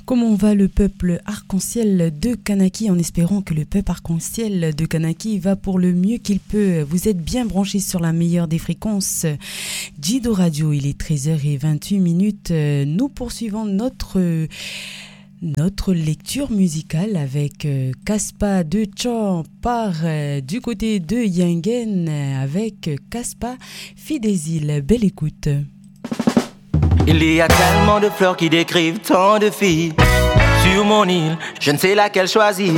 Comment va le peuple arc-en-ciel de Kanaki, en espérant que le peuple arc-en-ciel de Kanaki va pour le mieux qu'il peut. Vous êtes bien branchés sur la meilleure des fréquences. Jido Radio, il est 13h28. Nous poursuivons notre lecture musicale avec Kaspa de Chor par du côté de Yangen avec Kaspa Fidésil. Belle écoute. Il y a tellement de fleurs qui décrivent tant de filles. Sur mon île, je ne sais laquelle choisir.